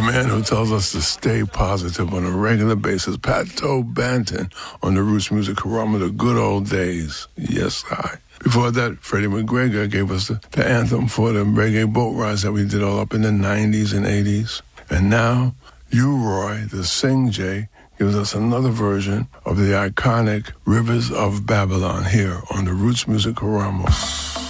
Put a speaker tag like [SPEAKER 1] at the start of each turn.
[SPEAKER 1] man who tells us to stay positive on a regular basis, Pato Banton on the Roots Music Karama, the good old days. Yes, I. Before that, Freddie McGregor gave us the anthem for the reggae boat rides that we did all up in the 90s and 80s. And now, U-Roy, the Sing J, gives us another version of the iconic Rivers of Babylon here on the Roots Music Karama.